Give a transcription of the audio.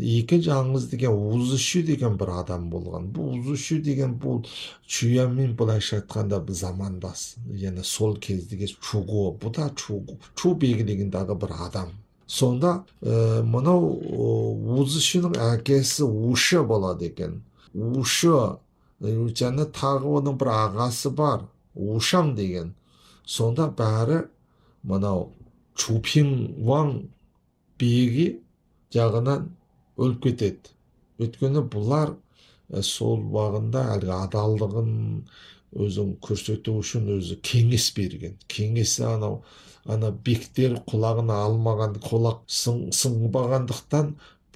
екінші аңыз деген Узышу деген бір адам болған. Бұл Узышу деген бұл Чуямен былайша айтқанда бір замандас. Яғни сол кездегі Чуго, бұл да Чу белгілегендағы бір адам. Сонда мынау Узышуның әкесі Ушы болады екен. Ушы және тағы оның бір ағасы бар, Ушан деген. Сонда бәрі мынау Чупин Ваң биігі жағынан өліп кетеді. Өйткені бұлар сол уағында әлгі адалдығын өзін көрсету үшін өзі кеңес берген. Кеңесі ана бектер құлағына алмаған, құлақ сыңбағандықтан